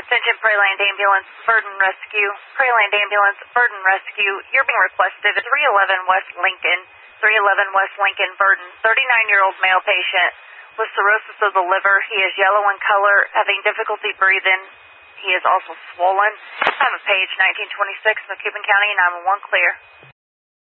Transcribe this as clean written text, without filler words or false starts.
Attention Prairie Ambulance, Verdon Rescue. Prairie Ambulance, Verdon Rescue. You're being requested at 311 West Lincoln. 311 West Lincoln, Verdon. 39-year-old male patient with cirrhosis of the liver. He is yellow in color, having difficulty breathing. He is also swollen. Time of page 1926, McCubbin County, 911 clear.